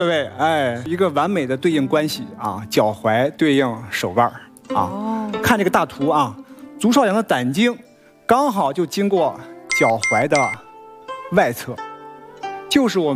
各位，哎，一个完美的对应关系啊，脚踝对应手腕啊。看这个大图啊，足少阳的胆经刚好就经过脚踝的外侧，就是我们。